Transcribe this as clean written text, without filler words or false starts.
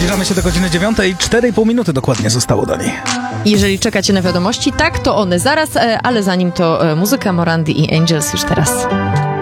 Zbliżamy się do godziny 9 i 4,5 minuty dokładnie zostało do niej. Jeżeli czekacie na wiadomości, tak, to one zaraz, ale zanim to muzyka Morandy i Angels już teraz.